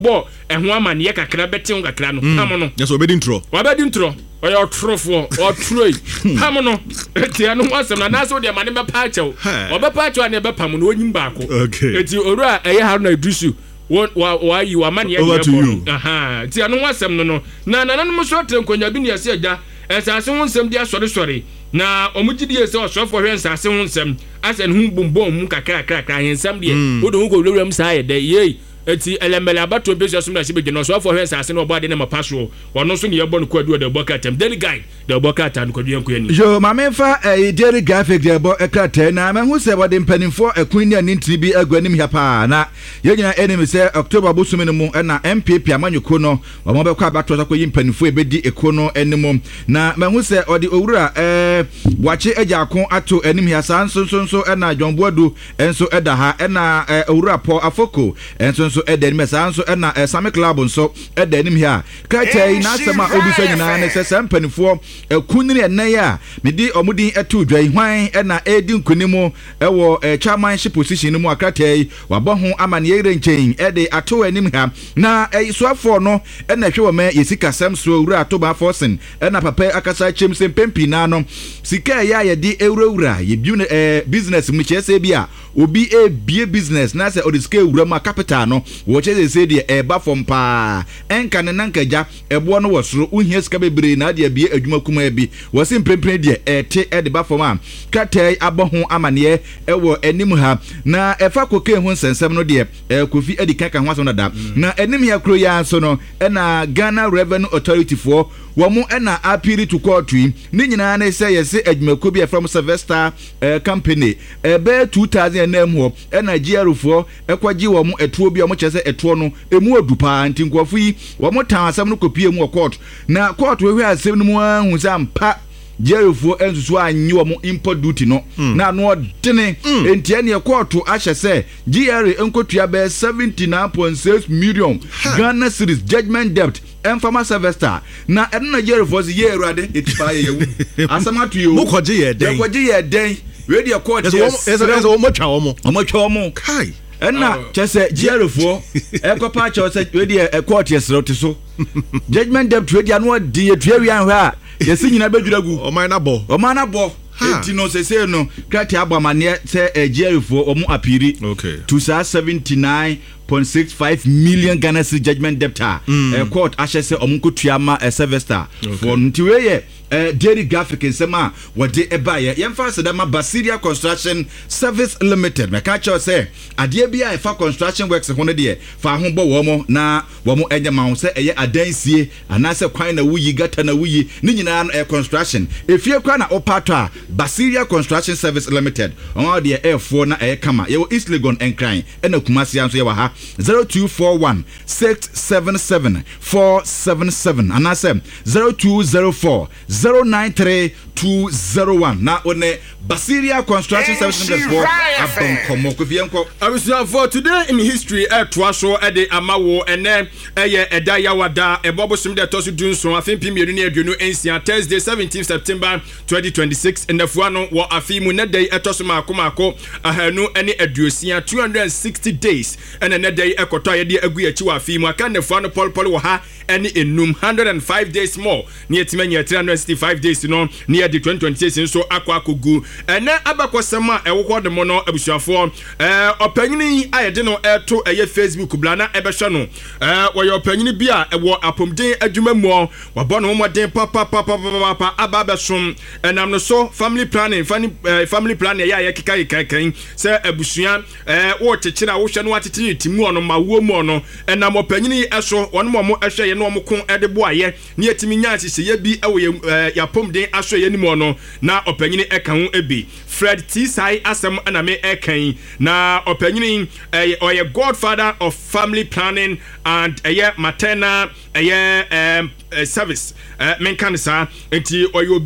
bo ehho amane kakra bete on kakra no pam no yes obedi ntro oya otrofo otroi pam no etia no wasem na naso de amane be pa chew obepa acho na be pam no onyim baako eti owura eye Haruna Idrisu wa yi wa mane ye aha tia no wasem no na nananum so trenkonya bi ne yesi agya esase ho nsem dia sori na omugidie se osofo hwe nsase ho nsem asen hu bombom mu kakra hensam de wodo hu ko wuram sa ye de ye eti elembele abato beso so na se begye no osofo hwe nsase no obo de na mapaso wono so ne yebo no kwadu de bokatam daily guide de bokata no kwadu yanko yani yo mamenfa daily graphic de bo ekrata na mahu se wode mpanimfo akun ni anintri bi agwanim hia pa na yegyina enemy se October bosumi no mu na MPP amanyuko no wo be kwa abato so yi mpanimfo ebedi ekono enimo na mahu se ode owura wache ajakon ato enim hia sanso na Dwonboadu enso eda ha na owura po afoko enso eda enim sanso na Sami Club nso eda enim hia kratai na asema obuso nyina ne se sampanifo ekunni enne ya medi omudin etu dwan hwan na edi nkunimu ewo chairmanship position mu akratai wabɔ ho amane yere nchen ede ato enim ha na soafo no na hwe wo me yesika samso owura atoba forcing na papa akasa chemse pempi na no sika ya yedi ewura ye business mu chese bia obi bie business na se odiske ewura ma capital no wo chese se de ba from pa enka ne nankaja ebo no wosoro uhia sika bebre na de bie adwuma kuma bi wosim prempren de ete ede ba from am katai aboho amane ewo enim ha na efa koke hu nsensem no de Kofi edika kan hwaso na da na enim ya kro ya so no na Ghana Revenue Authority for womu na appeal to court ni nyina na say yesi adwumako bi from Sylvester company be 2000 na mu na GR4 ekwaji womu etuo bi omo chese etuo no emu odupa ntinkofo yi womu tan asem no kopie mu court na court we asem no mu ahu sampa GR4 ensusu anyi womu import duty no na no dene entie ne court ahye se GR enkotua be 79.6 million Ghana cedis judgment debt Enfama Sylvester na edna GR4 ye erade etipa ye yewu asama to yo mukoje ye den we dey court yes omotwa omo kai enna chese GR4 ekopa chose we dey court yes rote so judgment debt we dey no di etua wi anhwa yesi nyina bedwiragu omana bo enti no sese no krati abamane se GR4 omu apiri to 79.65 million Ghana cedis judgment debtor court ashese omunkotua ma Sylvester for ntiweye daily graphic nsema wode ebaye yemfa sedama Basilia Construction Service Limited meka cho se ade bia efa construction works ho ne de fa ho bo wo na wo enye ma ho se eye adansie anase kwan na wuyi gata na wuyi ni nyina no construction efie kwa na opato a Basilia Construction Service Limited on de F4 na kama ye East Legon enkran na Kumasi anso ye wa ha 0241 677 477 anase 0204 093201 na one Basilia Construction Service Limited for abon komo kofienko for today in history twaso ede amawo ene eye eda yawada ebobosom de tosu dunso afempi mienu ne aduonu ensia Thursday 17 September 2026 enafua no wo afimu ne day etoso makomako ahanu ene aduosia 260 days ene ne day ekoto ye agu yachi wa afimu aka nefua no polpol wo ha ene enum 105 days more ne etimanya 365 days no near the 2026 so akwakogu ene abakosema ewokwo de mo no abusuafo opanyini ayede no eto eye Facebook blana ebehwe no wo opanyini bia ewo apomden adwuma mu wabɔ no moden papa ababesom enam no so family planning ya keka se abusua wo kyekira wo hwe no atetiri timu ono mawo mu ono enam opanyini eso wono mo ehwe ye no mo kon ede boaye ne atimi nya sise bi ewo ya pomden aso ye ni mu ono na opanyini eka ho ebi Fred Tsai asem na me ekan na opanyini oye godfather of family planning and maternal service menkanisa enti oye obi a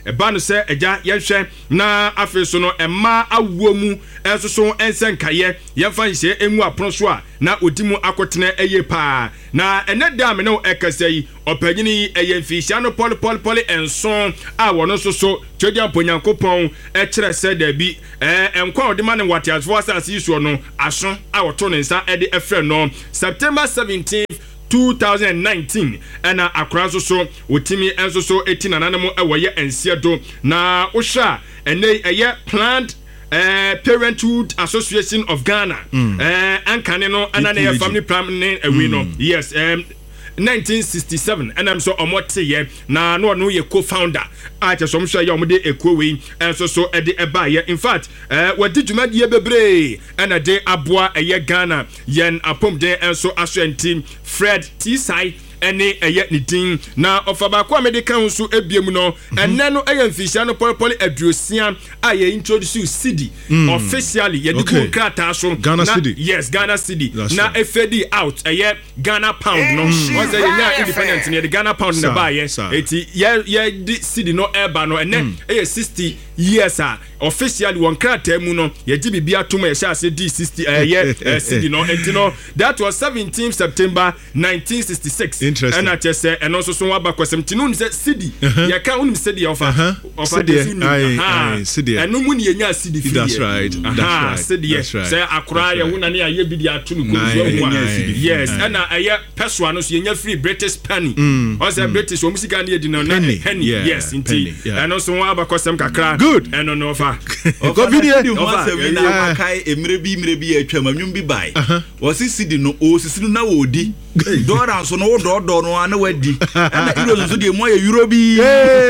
eba no se eja yehwe na afi so no emma awuo mu enso so ensenkaye yemfa nhye emu apono so a na odimu akotene eye pa na eneda me no ekasai opanyini eyemfihia no poli enso a wono so Chodia Ponyankopon kire se da bi enkwa odema ne watiasfo asase isu no aso a woto ne nsa ede efre no September 17th 2019 ena akra so wotimi enso so etinanane mu ewoye ensiedo na ohwa ene eye Planned Parenthood Association of Ghana ankane no ana ne family planning we no yes 1967 and I'm so omote ye na no ye co-founder acha so mhwa ye omde ekowe enso so ede eba ye in fact wadi djuma ye bebre and de aboa eye Ghana yen apomde enso aswenti Fred Tsai ene eye nidin na ofaba kwa medical nso ebiem no enne no eye mfihia no poli aduosia aye introduce cedi officially ye di krata so Ghana cedi yes Ghana cedi na efedi out eye Ghana pound no was a year independent near the Ghana pound na buy eti ye di cedi no eba no enne eye 60 years officially one krata mu no ye di bibia to me sha say di 60 ye cedi no enti no that was 17th September 1966 and I just say and also so about question tinu say cedi ya ka unim cedi offer cedi and no money nya cedi free that's right cedi say akura ya wona ne aye bi dia tunu ko yes and aye peswa no so nya free British penny or say British o musika na edi no penny yes indeed and also about question kakra good and no offer go video na akai emre bi atwa amnwum bi bai was cedi no o sisi na wodi dora so no do no ana wadi ana iro so de mo ya euro bi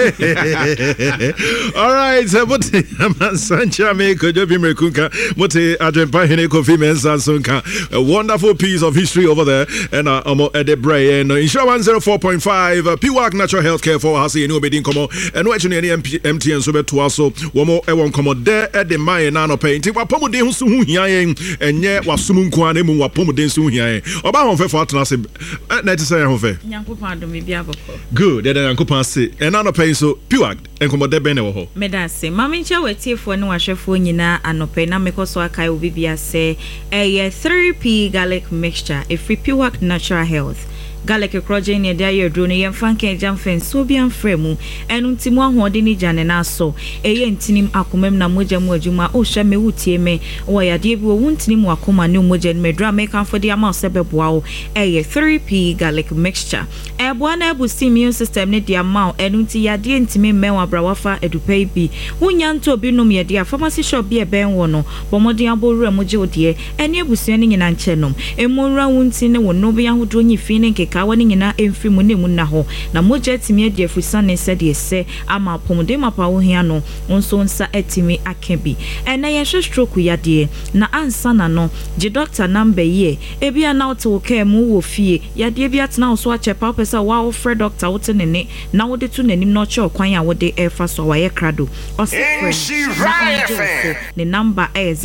all right so but Sancha me ko jo bi mekunka mote adwempa hene Kofi Mensah sonka a wonderful piece of history over there and omo edebray and insurance 104.5 PWAC natural health care for hasi eni obedin komo eno echu ne MTN so beto aso womo e won komo de e de man na no pay nti wapomuden hu so hu hia yen enye wasum nko an emu wapomuden so hu hia yen oba hon fe for atnase na ti say hon fe Nyankopon adom bia boko good de Nyankopon se ena no pay so PWAC enkomo de ben ne wo ho medase mama nche wetiefo ne wahwefo nyina anope na mekoso akai obi bia se 3P garlic mixture a free PWAC natural health garlic crogen ne dia yedro ne yemfanka jamfen so bian fremu enu ntimu ahode ni jane na so eye ntinim akomam na moja mu adwuma o hwa mewutie me wo yade bi wo ntinim akoma ne moja ne medra me kan for dia ma sebeboa wo 3P garlic mixture eboa na boost immune system ne dia ma enu nti yade ntimi menwa brawafa edupai bi wonya nto obi nom yade pharmacy shop bi eben wo no bomodin abowura moje odie ene abusua ne nyina nche nom emonra wunti ne wo no bi ahodo nyifi ne nkeka wani nyina emfiri mu ne mu na ho na moja timi ade afusa ne se de se ama pomode mapa wo hia no nso nsa etimi akebi ene ye stroke yade na ansa na no je doctor number ye ebia na oto ka mu wo fie yade bia tena so a chepa pesa wa wo fre doctor wote ne na wo de tu nanim no che okwan ya wo de efa so wa ye krado o se the number is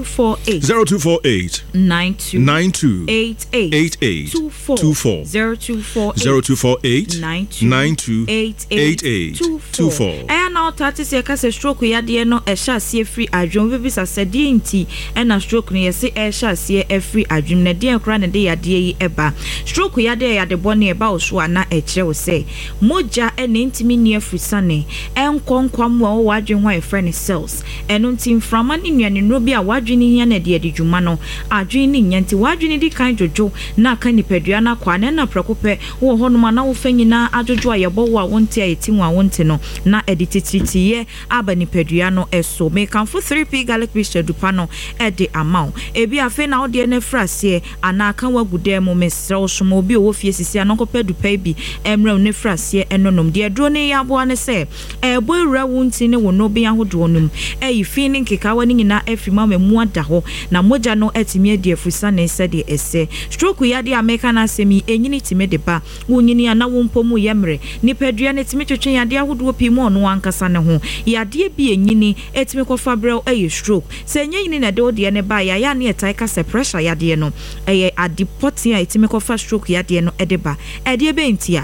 0248 92 88 24 0248 92 88 24 and now 30 seconds stroke yade no e sha sie free adwom bebi sasede nti na stroke no yese e sha sie e free adwom na de akra na de yade yi eba stroke yade bone eba oso ana e kire wo se moja ene ntimi ni afusane enkonkwam wo wadwen ho e friend cells eno ntim frama ni nuane no bi a wadwen hia na de adwuma no adwen ni nyanti wadwen di kan jojo na kan nipadua na kwa na prakope wo honoma na wo fanyina ajojo ayebo wo a wonte ayetimu a wonte no na editititiye aba nipadua no eso me kan for 3P garlic mixture dupa no ede amount ebi afi na wo de na frase ana kan wagude mo mesre osmo obi wo fie sisi anokopa dupa bi emra ne frase enonom de adro ne yabo ne se ebo ewura wonti ne wo no bi ahodo num eyi fi ne nkeka wani nyina afima mamu ada ho na moja no etimi ade afusa ne se de ese stroke ya de ameka na semi enyini time de ba wonyini ana wompomu yemre nipadua ne time twetwen yade ahodo pi mu ono ankasa ne ho yade bi enyini etime kofa brel eye stroke se enyini na de ode ne ba ya ne etai ka se pressure yade no eye adipotia etime kofa stroke yade no ede ba ede be ntia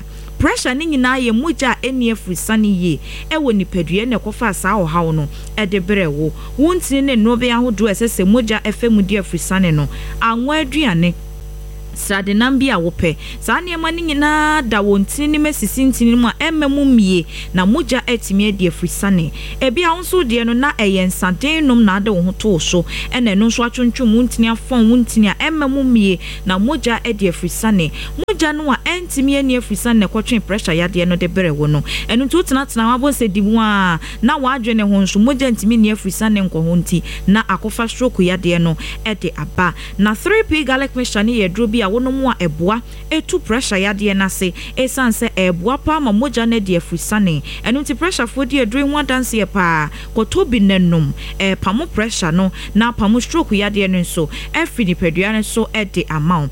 pressure ni nyina ye mogya eni afrisane ye ewo nipadua ne kofa saa ohaw no ede brewo wontini ne no be ahodo esese mogya efemu di afrisane no anwa aduane Sadenam bi a wope saa niema ni nyina da wontini ni mesisi ntini mu a emmemu mie na mogya etimi adi afrisane ebi a wonso de no na eyensaden nom na ade wo hoto so ene no so atwontwom wontini afon wontini a emmemu mie na mogya adi afrisane mogya no a entimi ani afrisane kwotwe pressure yade no de bere wo no enu to tena wabo se di mu a na wadwe ne ho nso mogya entimi ni afrisane nkoho nti na akofa stroke yade no ede aba na 3p garlic mixture ni yedro bi a wono mu a eboa etu pressure yade na se esanse eboa pa ma mogya na de afrisane enu nti pressure fo di edro ho dance ye pa kotobi nenum pamo pressure no na pamo stroke yade no nso every nipadua no so ede amount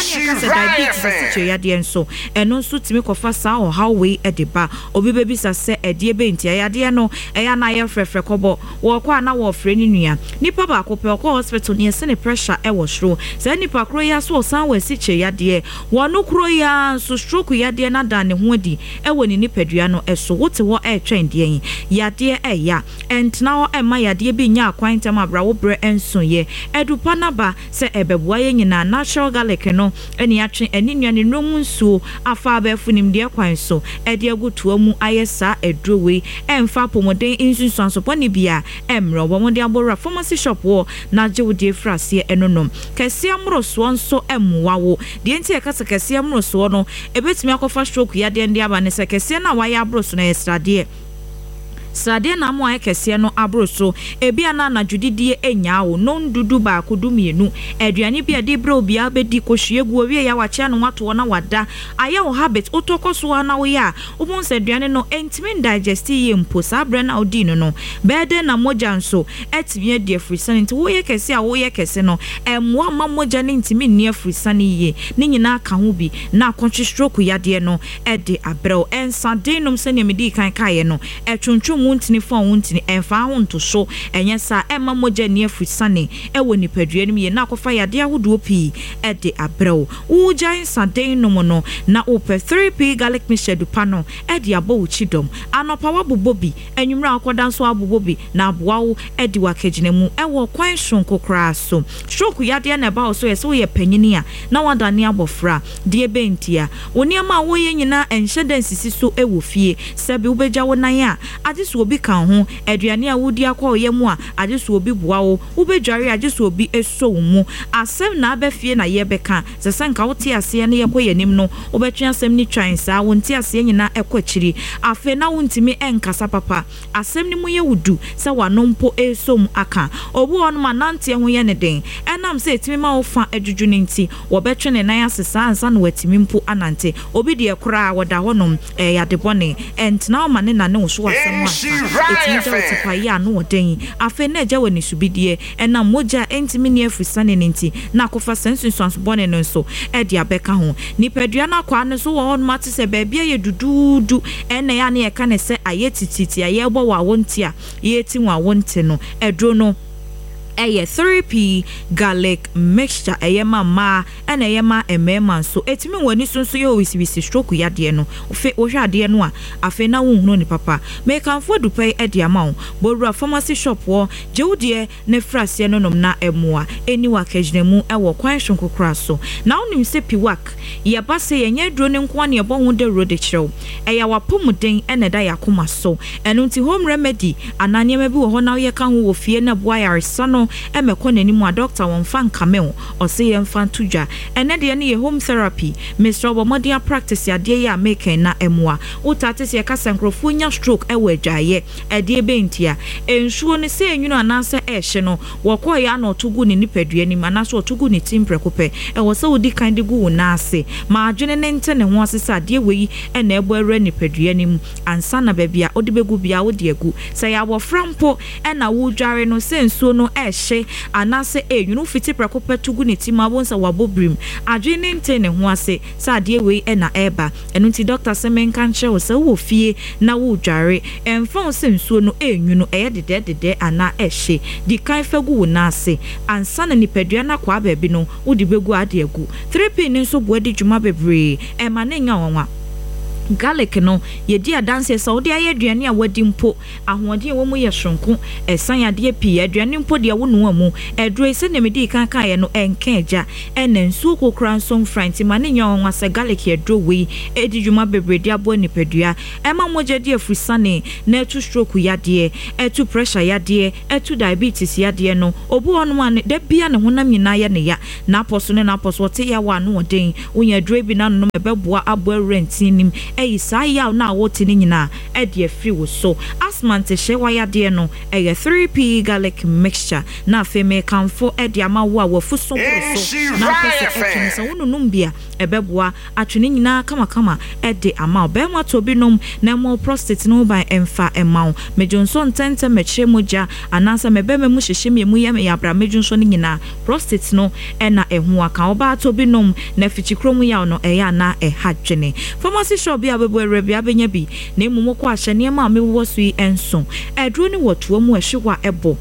diabetes yade nso eno nso timi kofa saa o how we ede ba obi bebi sa se ede be ntia yade no eya na ye frefre kobo wo kwa na wo frɛ ni nua nipa ba ko pe ko hospital ne se ne pressure e wo shro se nipa kro ya so san we si che yade wono kro ya so stroke yade na da ne ho di e wo ni nipadua no eso wote wo e twɛn de yade e ya entna wo e ma yade bi nya akwantam abra wo bre enso ye edupa na ba se ebeboa ye nyina natural garlic no eni atwe eni nua ne nomu nsuo afa abefu nim de kwan so ede agutuo mu ayesa edrowe emfa pomoden insunsu ansopo ni bia emro wo mo de abora pharmacy shop wo na jewo de frase enonom kese amroso nso emwawo de enti e kasa kese amroso no ebetimi akofa stroke ya de ndi aba ne se kese na wa ya abroso na yestrade Sade na mo ayekese no abroso ebi ana na judidie enyawo no ndudu ba kodumienu aduane bia de bro bia bedi kohwiegu owie ya wache no wato na wada ayewo habit otokoso na wo ya obonse aduane no entimi digest ye mpo sabre na odi no bede na mogya nso etimi de afrisane nti wo ye kese a wo ye kese no emwa ma mogya ne ntimi ne afrisane ye ne nyina ka ho bi na kontwe stroke yade no ede abrel ensade nom se ne medi kan kaye no etwuntwum wontini fon wontini emfa honto so enye sa emma mogya ne afrisane ewo nipadua nim ye na akofa yade ahodo pi ede abrel wo giant saden no mo no na ope 3p garlic mixture dupa no ede abo uchidom anopa wabobobi enwumra akoda so abobobi na aboawo ede wakagina mu ewo kwan shonko kra so stroke yade na ba so yeso ye panyini a na wadane abofra de bentia oniama wo ye nyina enhyeden sisi so ewo fie sebe ubegya wo nan a ajesu obi kan ho aduane a wodi akwa oyemu a ajesu obi boa wo ubedware ajesu obi eso mu asem na abefie na ye beka sesenka wote ase ne ye koyanim no obetwe asem ni twan saa wonte ase nyina ekwakyiri afe na wontimi enkasa papa asem ni mu ye wudu se wanompo eso mu aka obu ono manante ho ye ne den enam se etimi ma wo fa adwudwu ne nti wobetwe ne nan asesa ansa na watimi mpo anante obi de ekura woda honom yadebone entna o mane na ne wo so asem etipa ya no oden afe na eja wani subidie ena mogya entimi ne afrisane nti na kofa sensunsu bone no so ede abeka ho nipadua na kwa ne so wo mate se baabia ye dududu ena ya ne ye ka ne se ayetititi aye bo wa wonti a ye ti wa wonti no edro no 3p garlic mixture eyema ma ena eyema emema so etimi wani sunso ye owisi stroke yade no ofe ohwade no a afe na wonhunu ni papa make am for dupai ede amount borura pharmacy shop wo jewde ne frase no nom na emoa eni wakagina mu ewo kwan shonkokra so na onim se piwak ye ba se yenye dro ne nko ne ebo ho de road chrew eya wapomuden ena da yakoma so enu nti home remedy ananye ma bi wo ho na ye ka ho wo fie na boyare so emekọ nani mu a doctor won fan kamel o se ye fan tudwa ene de ne ye home therapy Mr. Obomodia practice ade ya make na emoa utate se ka sankrofo nya stroke ewa adwaye ade bentia ensuo ne se enwunu anase ehye no wokọ ya na otugu ne nipadua ni anase otugu ne timprekope ewo se odi kan de gu na ase ma adwene ne nte ne ho asesa ade weyi ena ebo awra nipadua ni mu ansa na babia odi begu bia odi agu se ya wo frampo ena wo dware no se ensuo no ehye anase enwunu fiti prekope tugu ne tima wonsa wabobrim adwene nte ne ho ase sa ade weyi ena eba enu nti doctor semen kan che wo se wo fie na wo dware emfa se ensuo no enwunu dede ana ehye di kan fagu na ase ansa na nipadua na kwa baabi no wodi begu ade agu 3p ne so boadi dwuma bebre ema ne nya wonwa garlic no yedi adanse so de aye aduane a wadi mpo ahoɔden wo mu yɛ shronko ɛsan ade pii aduane mpo de wo no amu ɛduro se ne medi kan ye no enka agya ɛna nsuo kokra nso mfranti ma ne nyon wasa garlic ɛduro wi edi dwuma bebredi abo nipadua ɛma mogya de afrisane na etu stroke yade etu pressure yade etu diabetes yade no obu ono ma ne da bia ne honam nyina ye ne ya na aposo ne na aposo te ya wa no den wonya aduro bi na no mebeboa abo rentinim eyi saa ya na wote ne nyina e de afri wo so asthma te hye wa yade no eye 3p garlic mixture na afeme kanfo e de ama wo a wafu so na pese etwene so wonunum bia ebeboa atwene nyina kama e de ama obema to bi nom na mo prostate no by emfa emaw mejonso ntente mechire moja anasa mebeme mu hyehye memu ya abra mejonso ne nyina prostate no e na ehu aka oba to bi nom na fichikrom ya no e ya na e hadwene pharmacy shop bia bebo rebia benya bi na emu ko ahye ne ma mewo so yi enso eduro ni wotuo mu ehwewa ebo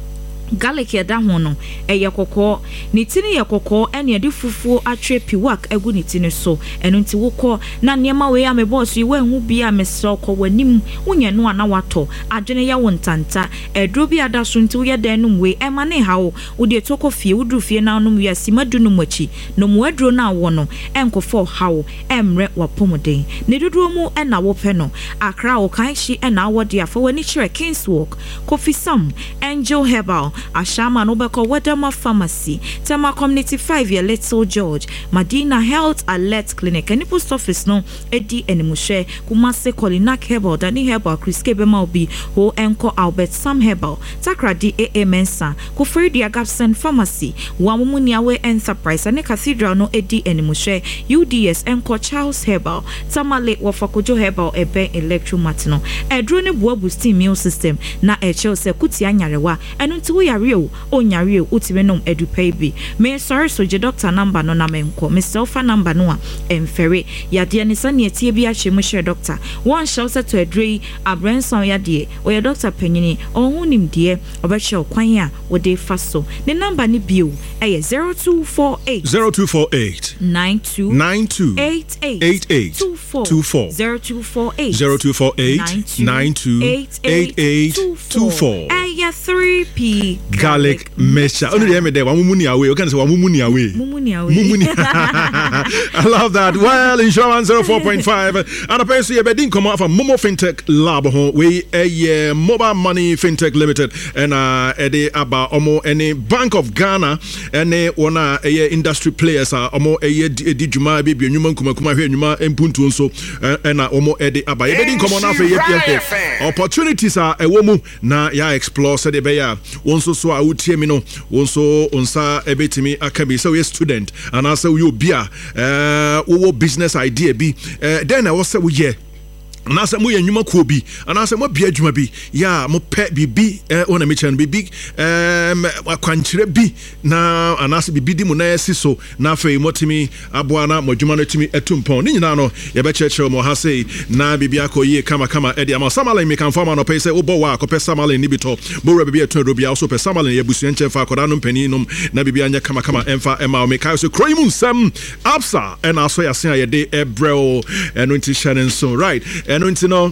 garlic ya da ho no eye kokko ni tini ye kokko ene de fufuo atwe piwak egu ni tini so eno nti wokọ na niema we ya me boss yi wanhu bia me so kọ wanim wonye no ana wato adwene ya wontanta edro bia da so nti wo ye dan num we ema ne hawo wo de toko fie wo dru fie na num ya simadu num achi no mu adro na wo no enkofo hawo emre wapomoden ne dodo mu ena wo pe no akra wo kan hyi ena wo de afa wani kire Kingswalk Coffee Sam Angel Herbal Ashama no beko Wedema Pharmacy Tema Community 5 year Little George Madina Health Alert Clinic and post office no edi enimushe Kumase Kolinak Herbal Dani Herbal Chris Kebema obi ho enko Albert Sam Herbal Takradi AA Mensa Kufredi Agapsen Pharmacy Wamumuniawe Enterprise and Cathedral no edi enimushe UDS enko Charles Herbal Tamale Wafakojo Herbal ebe Electromatino Edrone Buabu Steam Immune System na eche se kuti anyarewa enu nti yare o nyare o tibenom edupai bi me sorry so je doctor number no na menko me selfa number no a emfere yade ne sane tie bi a hwemu hwe doctor one show set to adrei abrenson yade o ye doctor panyini ohun nimde obehwe kwan a wo de fa so ne number ni bio eye 0248 92 88 24 0248 eye 3p garlic mixture. Only the day wamumuni away. You can say wamumuni away. Mumuni. I love that. Well, Insurance 04.5 and a person you bedin come out from Momo Fintech Lab we a mobile money fintech limited and ede aba omo any Bank of Ghana and one industry players omo di juma bi nyuma kuma hwe nyuma empuntu nso and omo ede aba ye bedin come on afa ye opportunities are ewomu na ya explore so de be ya wonso so a utie mi no wonso onsa ebetimi akabi so we student and also we obia wo business idea bi then I was say we yeah na se mo ye nwuma ko bi ana se mo bia adwuma bi ya mo pe bibi ona me chan bibi akwankyere bi na ana se bibi di mo na esi so na afei motimi aboa na modwuma no timi etumpon ni nyina no ye be cheche mo ha sei na bibi akoye kama edi ama samale me kan fama no pe se obo wa akopɛ samale ni bito bo re bibi etun bia so pe samale ye busu enche fa akoda no mpani nom na bibi anya kama emfa ema me kai so kroimu nsam absa and also ya sen ye de ebrel eno nti shanen so right eno nti no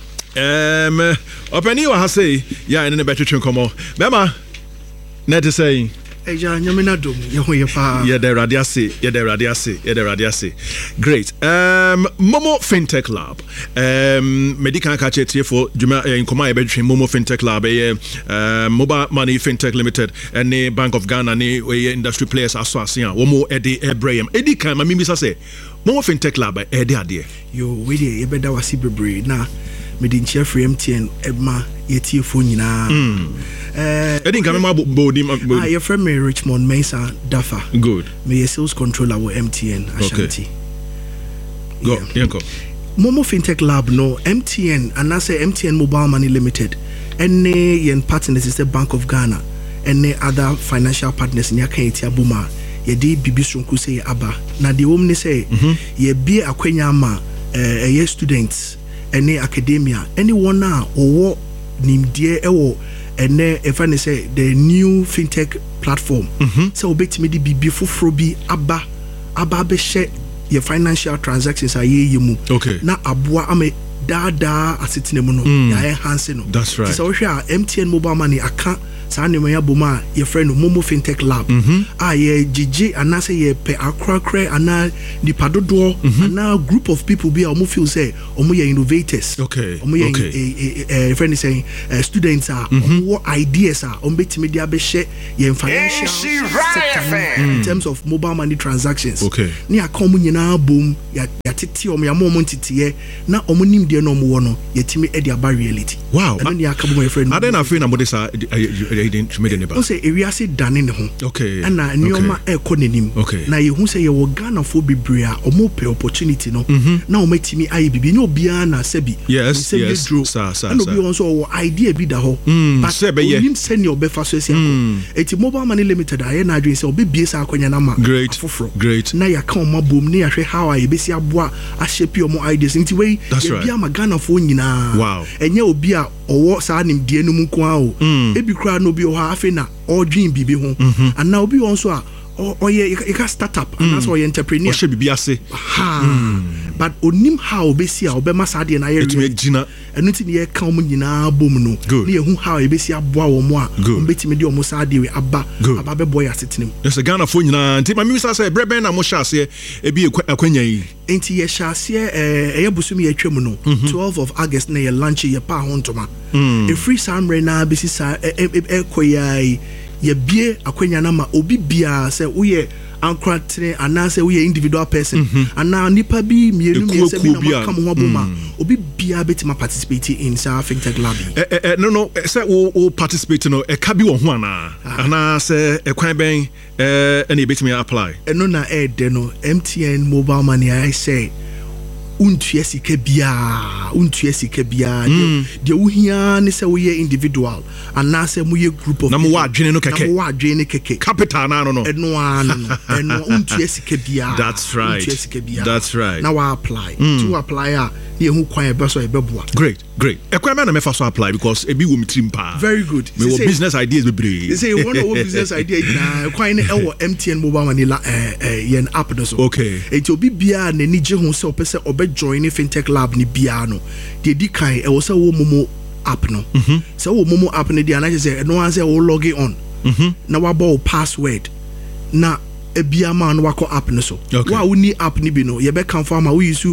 opani wa ha say ya ene ne betwetwe komo bema net say eja nyamina dom ye ho ye pa ye de radiase great Momo Fintech Lab medical catch tie for juma in koma ye between Momo Fintech Lab mobile money fintech limited and the Bank of Ghana ne we industry players aso asia wo mo ede ebrahim edi kan ma mimi say Momo Fintech Lab ede ade yo we dey ye beda wasi bebre na medin chef free MTN ema yetie fo nyina edin kan ma bodi your friend me Richmond Mesa Dafa good me sales controller with MTN Ashanti go yanko Momo Fintech Lab no MTN and I say MTN Mobile Money Limited any yen partners is the Bank of Ghana any other financial partners in Yakaitia Buma ye di bibi sonku say aba na the woman say ye be akwenya ma ye students any academia anyone now or nimdie ewo ene efa ne say the new fintech platform so obetimi di bibi foforo bi aba be share your financial transactions are ye mu. Okay. Na abua ame dada asetine mu no ya enhance no. That's right. So hwe a MTN mobile money aka saa ne ya boma your friend Momo Fintech Lab. Ye GG anase ye pe akrakra ana nipa dodo ana group of people be omo feel say omo ye innovators. Okay. Omo ye friend is saying students are omo ideas are omo betimi dia be share ye financial sector in terms of mobile money transactions. Okay. Ni akomo nyina bom ya tete omo ya momo ntete na omo nim de no omo wo no yetimi e dia ba reality. Wow. And ni akabo my friend. I don't know na modesa didn't made any. Say area say dane ne ho. Okay. And na nyoma e ko nenim. Okay. Na ye hu say ye wo Ghana for bebre a omo pe opportunity no. Na omo timi aye bibi no bia na sebi. Yes. Sa. And obi won so wo idea bi da ho. But onim send your be fa so sia ko. Eti Mobile Money Limited aye na adwen say obi bie sa akonya na ma. Great. Na ya ka omo bom ne ya hwe how aye be sia boa a shape omo ideas nti we ye bia ma Ghana for nyina. Wow. Enye obi a owo sa nim die no mu ko a o. Ebi kra no bi o ha afi na or dream bibi ho and now be also or you can startup and that's why entrepreneur or should be ase but onim how be see obema sade na ye gina enu ti ne ka omo nyina bom no ne hu how e be see aboa wo mo a ombetimi de omo sade we aba be boy asetenem yes Ghana fo nyina nti ma mi say breben na mo hyase e bi akwanya yi enti ye hyase e busumi ye twam no 12 of August na ye launch ye pa ho ntoma e free samre na be si sa koyai ye bie akwanya na ma obi bia se uye ankratre anase uye individual person ana nipa bi mienu se bi na kam ho boma obi bia betima participate in sa Fintech Lab no say we participate no e ka bi wo ho ana se e kwan ben e betima apply no na de no MTN Mobile Money I say untua sika bia de wo hia ne se wo ye individual anase mo ye group of na mo wa adwene no keke na mo wa adwene keke capital na no eno untua sika bia that's right na wa apply to apply a ye hu kwan e be so e be boa great ekwan me na me fa so apply because e bi wo mitrim pa very good me wo business ideas be brave they say one of business idea na kwan e wo MTN Mobile Money la yen app no so okay e obi bia na ni je hu se opese join Fintech Lab ni bia no de di kai e wo se wo Momo app no se wo Momo app ne di ana say no an say wo log in on na wa bo password na ebia ma no wako app no so wa wo ni app ni bi no ye be kan fa ma wo use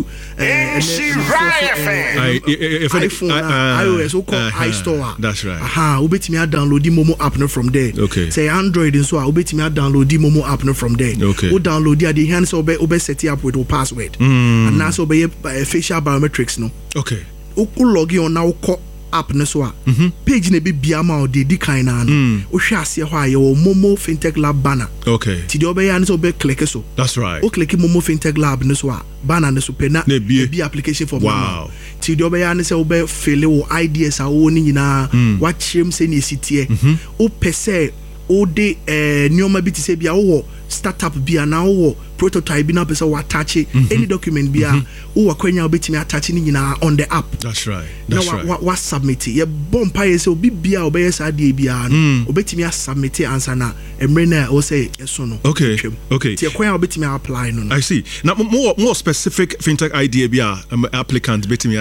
iPhone iOS wo call iStore that's right wo betimi download the Momo app no from there say Android so wo betimi download the Momo app no from there wo download the hand so be set up with your password and now so be facial biometrics no wo log in on now call app no so page na be bia ma o de di kan na no o hwe ase ho aye o Momo Fintech Lab banner ti de obeya no so be click so that's right o click Momo Fintech Lab no so a banner no so pe na be application for wow ti de obeya no so be fill o ideas a wo ni nyina wa chem se ni sitie o pese o de nyoma bi ti se bia wo startup bia na wo prototype bi na pese wa attach any document bia wo akwanya obetimi attach ni nyina on the app that's right wa submit ye bompa ye se obi bia obeye sa de bia no obetimi submit answer na emre na o say eso no okay ti akwanya obetimi apply no I see now more specific fintech idea bia applicant betimi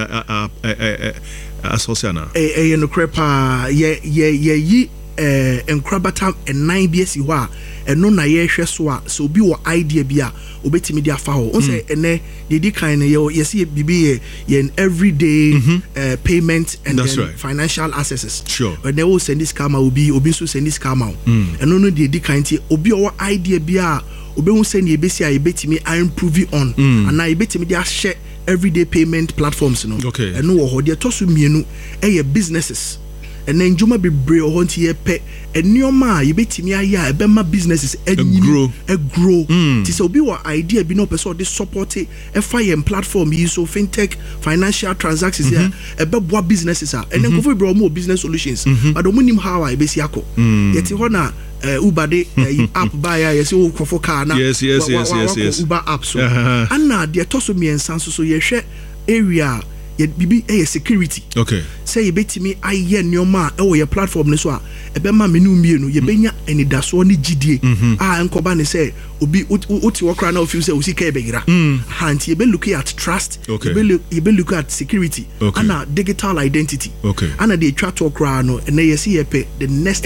associana no crepa ye enkrabata nine BSc ho a eno na ye hwe so a so obi wo idea bia obetimi dia fa ho on say ene di kind ye see bibi ye everyday payment and that's then right. financial accesses sure when they will send this scam obi so send this scam eno no di kind ti obi wo idea bia obi hu send ye besi a ebetimi improve on and na ebetimi dia share everyday payment platforms no eno wo ho de to so mienu businesses and then Juma be brave or hunt ye pet and your ma you bet me ya ebema businesses grow this will be what idea be no person this support FIM platform you so fintech financial transactions here ebe businesses are and then go for more business solutions but don't know how I be siako yet hona Uber de app buy yes o kofo car na yes Uber app so and na de toso me ensan so ye hwe area ye bibi security okay say ye betimi aye nneoma e wo ye platform ne so a ebe ma me no mienu ye benya enidaso ne gidie enkoba ne say obi uti wokra na ofim say usika e begira hanti ye be look at trust ye be look at security and digital identity and the twa to okra no na ye see ye pe the next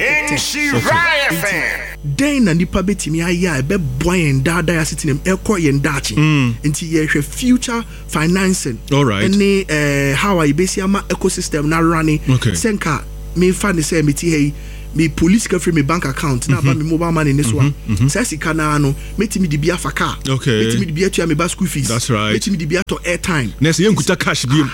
then na nipa betimi aye ebe boyen dada ya sitinem ekọ ye ndachi nti ye hwe future financing any how I base ama ecosystem na running senka me fa ne say me ti hey me police ka free me bank account na ba me mobile money ne so say sika na no metimi di bia faka metimi di bia tua me ba school fees metimi di bia to airtime na say enkuta cash bi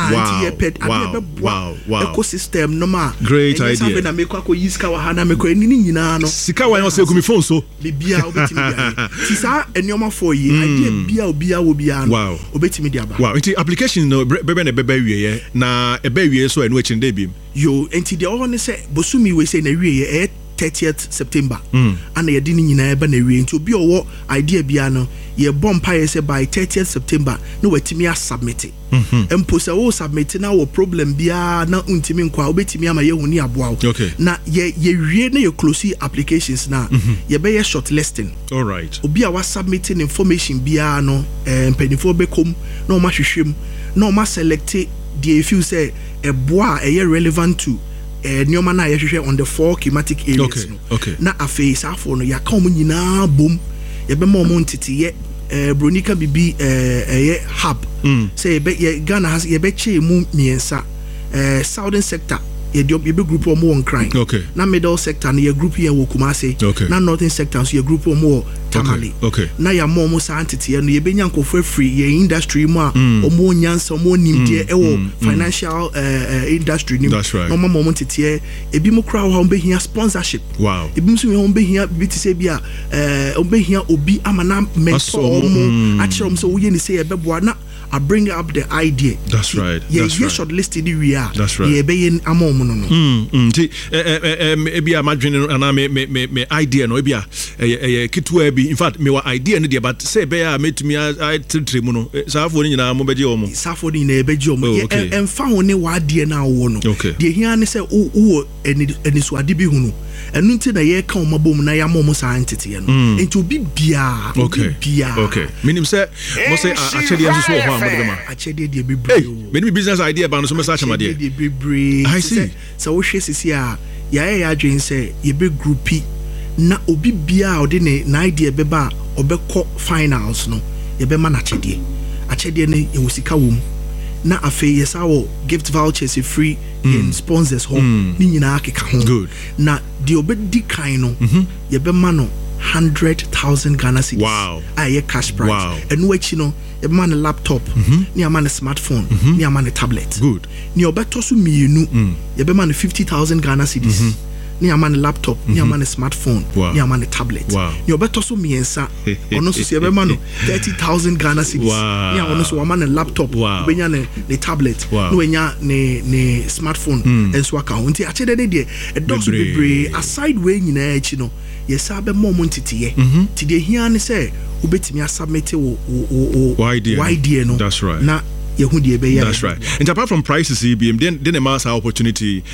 wow ecosystem no ma great idea na me kwa yiska wa hana me kwa ni nyina no sika wa say ku me phone so bia obetimi bia ti sa enioma for yi idea bia obia no obetimi di aba wow into application no bebe na bebe wie na ebe wie so enu echi ndebim yo enti de all ne say bosumi we say na wie 30th September and ye di ni nyina eba na wie enti obi owo idea bia no ye bompa ye say by 30th September no wetimi a submit empo say wo submit na wo problem bia na untimi nkwa obetimi ama ye huni aboa na ye wie na ye close applications na ye be ye shortlisting all right obi a wa submitting information bia no mpanifo bekom na o ma hwehwem na o ma select the if you say a bois a relevant to nneoma na yehwehwe on the 4 climatic areas na afi safo no yaka omo nyina bom ye be mo ntete ye bronika bibi hub say ye Ghana has ye be che mu miensa southern sector ye be group omo on crime na middle sector na ye group ye wo Kumase na northern sector so ye group omo Tamale na ya mo sa entity no ye benya nkofo free ye industry mu a omo nyansa omo nimde e wo financial industry nim no mo entity ebi mo kra ho be hia sponsorship ebi mo so ho be hia bi ti se bia be hia obi amana mentor omo a kire so wo ye ni se ye beboa na I bring up the idea. That's right. Yeah, you shortlisted we are. That's right. Yeah, be in among no. Ebi imagine ana me idea no ebi kitu ebi in fact me wa idea no dey but say be a metumi I tritre mu no safo ni nyina mo beje omo. Safo ni na beje omo. Emfa ho ne wa idea na wo no. De hia ne say wo eni so ade bi hunu. Enu nti na ye ka o mabom na ya mo sa entity no. Enti obi bia. Okay. Meaning say mo say actually so ho achede de bebre me business idea ba no so me search ma de bebre I see so wo hwe sisi a ya adwen say ye be groupi na obi bia ode ne na idea be ba obekọ finals no ye be ma na achede ne ye wosika wom na afi yesa wo gift vouchers free in sponsors ho ni nyina akeka ho good na de obedi kan no ye be ma no 100,000 Ghana cedis. Wow. Aye cash prize. Wow. And which you know, a man a laptop, ni a man a smartphone, ni a man a tablet. Good. Ni obeto su mienu, ye be man 50,000 Ghana cedis. Ni a man a laptop, ni a man a smartphone, ni a man a tablet. Ni obeto su miensa, ono su ye be man 30,000 Ghana cedis. Ni a ono su a man a laptop, benya ne tablet, no benya ne smartphone, and so aka. Unti achede de de, e dosu bebre aside way nyina echi no. Yes, I be more montity. Today, here and say, Ubetimi submit idea no. That's right. Na Yehudi be that's right. And apart from prices, EBM, then a mass opportunity.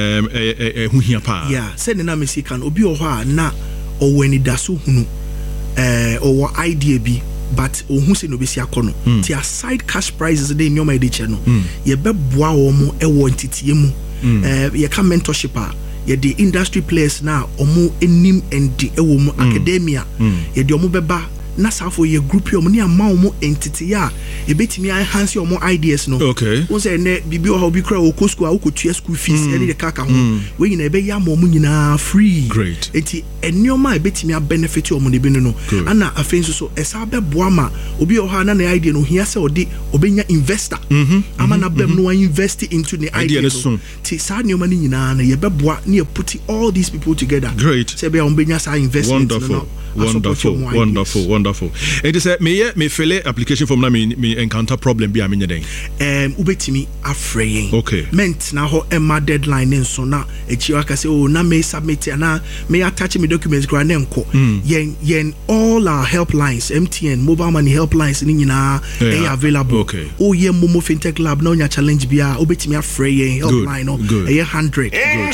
Yeah, send na Mexican obi oha na or when it does hunu or idea be. But who say no be si akono ti aside cash prizes dey nyoma e dey channel ye be boa wo mo e wo entity mu ye ka mentorship a ye the industry players now omo enim endi ewo mu academia ye de omo beba na safo ye group omo ni ama omo entity ya e betimi enhance omo ideas no won say ne bibi o bi kra o ko school a ko tua school fees e dey kaka ho we nyina e be ya ma omo nyina free great enti enioma e betimi a benefit omo ne bi no ana afenso so esa be boa ma obi o ha na na idea no hia say odi obenya investor ama na bem no invest into the idea ti sa enioma ni nyina na ye be boa na put all these people together great say be omo benya sa investment no Wonderful. It is me fill application form na me encounter problem bi amenye den. Ubetimi afrayin. Okay. Meant na ho emma deadline nso na echi aka say oh na me submit na me attach me documents gra na enko. Yen all our helplines, MTN mobile money helplines ni nyina available. Okay. Oh yeah Momo Fintech Lab no nya challenge bia ubetimi afrayin helpline no 100.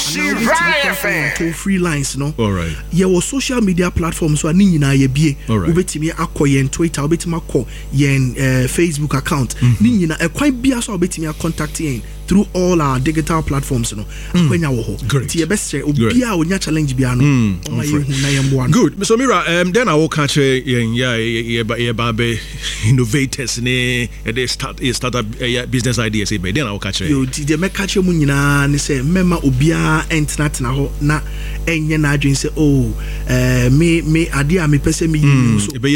Good. Free lines no. All right. Your social media platforms so ni nyina ye bie. Ubetimi akoyen Twitter, ubetimi akọ yen Facebook account. Ni nyina ekwan bia so ubetimi contact yen through all our digital platforms no. Akwenya wo ho. Ti ye best obia onya challenge bia no. Na ye mbo. Good. So Mira, then I will catch ye babe innovators ne they start business ideas then I will catch yo ti me catch mu nyina ne say mema obia entna ho na enye na adwen say oh me ade a me pese me use so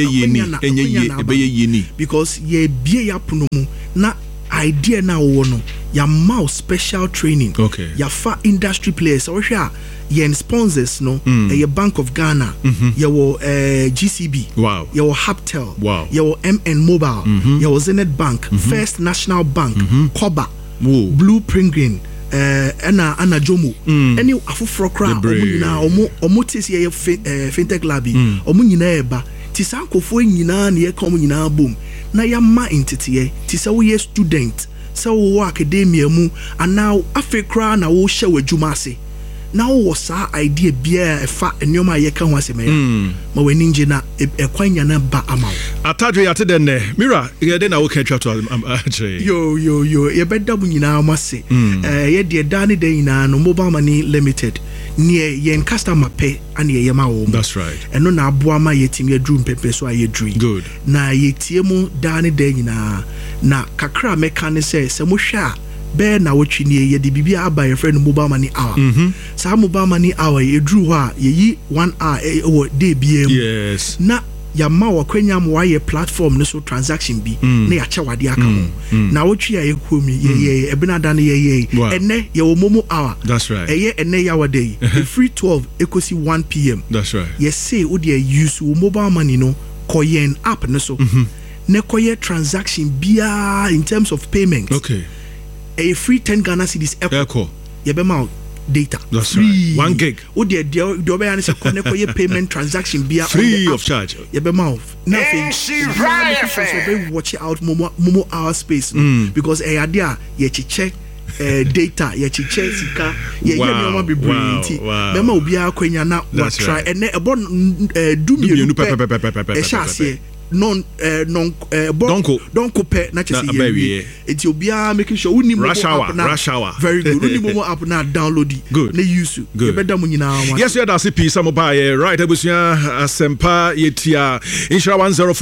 yeni because ye bie ya pono mu na idea na wo no ya mouse special training ya fa industry players so hwe yen sponsors no ye Bank of Ghana ye wo GCB ye wo Haptel ye wo MN Mobile ye wo Zenith Bank First National Bank Koba Blue Penguin ana Jomo any afoforo kra omo tese ye Fintech Lab omo nyina eba ti sankofo nyina na ye kom nyina bom na ya ma entity ti se wo ye student se wo academia mu ana afekra na wo hye wadwuma ase now was our idea bia fa enyoma ye kan waseme ma wani nje na ekwanya na ba amaw atadwe yate den Mira ye den na wo kan twa to yo ye beda bu nyina amase ye de da ne den nyina no mobile money limited near yen customer pay and ye ma wo. That's right. Eno na aboa ma ye tim ye drum pepe so ye drum. Good. Na ye tie mu da ne den nyina na kakra meka ne se mo hwa be na wotwi ne ye de bibia aba ye friend mobile money hour. Sa mobile money hour ye dru ho a ye yi 1 hour wo day biem. Yes. Na ya ma wa kwanya mo wa ye platform ne so transaction bi na ya cha wade aka mo. Na wotwi ya ye komi ye ebinada ne ye enne ye wo momo hour. That's right. Eye enne ya wade free 12 ekosi 1 p.m. That's right. Ye say wo de use wo mobile money no koyen app ne so. Ne koye transaction bia in terms of payments. Okay. A free 10 Ghana cedis echo ye be ma data. That's free. Right. 1 gig. O de be an se connect koye payment transaction bia free of charge. Ye be ma na fe watch out momo hour space because e ade a ye cheche data ye cheche sika ye no ma be brilliant be ma obi akwanya na what try and e bo do me e sha se non don't pe na chese ye eti obia making sure uni mo rush hour very good uni mo app na download it na use you better mo nyina yes you that CP some buy right abusia asempa yetia insha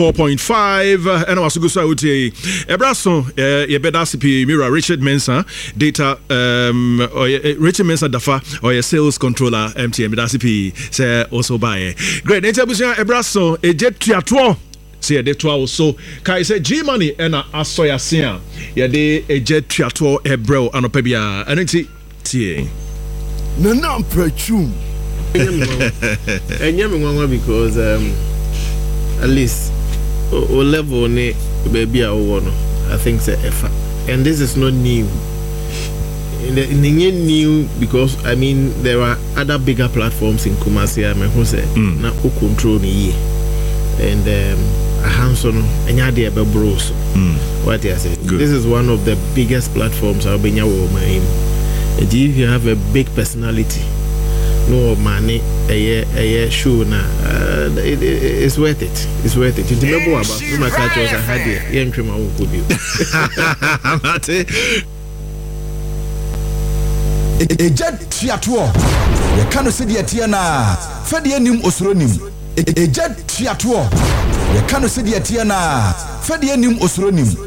104.5 and was go so utie ebraso ye better CP Mira Richard Mensah data Richard Mensah dafa or your sales controller MTN better CP say also buy great abusia ebraso ejet tuato say de to also kai say G money na asoya sia ye de ejet tuato ebrel anopa bia anti tie na na prachum enye me nwanwa because at least o level ne baby a wo no I think say efa and this is not new new because I mean there are other bigger platforms in Kumasi I mean who say na o control ni and Hanson and Yadia Bros. What I say? This is one of the biggest platforms I've been if you have a big personality, no money, a show now, it's worth it. It's worth it. You remember about my catch was a had young criminal could you? A jet triathlon. You can't see the Atiana. Fedianim Osronim. A jet triathlon. You can't see the Atiana. Fedianim Osronim.